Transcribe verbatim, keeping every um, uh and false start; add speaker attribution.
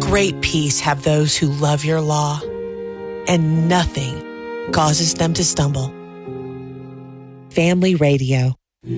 Speaker 1: Great peace have those who love your law, and nothing causes them to stumble. Family Radio.